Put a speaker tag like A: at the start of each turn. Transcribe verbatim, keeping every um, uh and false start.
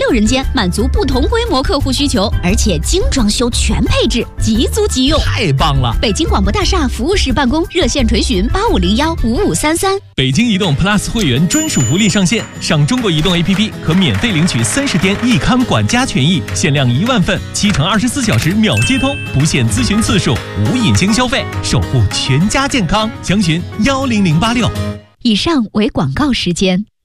A: 六人间，满足不同规模客户需求，而且精装修全配置，即租即用，
B: 太棒了！
A: 北京广播大厦服务室办公，热线垂询八五零幺五五三三。
B: 北京移动 Plus 会员专属福利上线，上中国移动 A P P 可免费领取三十天益康管家权益，限量一万份，七乘二十四小时秒接通，不限咨询次数，无隐形消费，守护全家健康。详询幺零零八六。
A: 以上为广告时间。